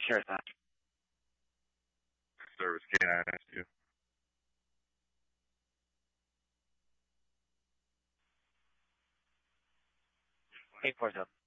Sure thing. Service K9 SU. Eight four seven.